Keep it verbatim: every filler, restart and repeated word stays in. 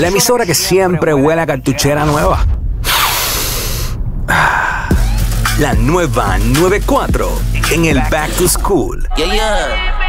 La emisora que siempre huele a cartuchera nueva. La nueva noventa y cuatro en el Back to School. Yeah, yeah.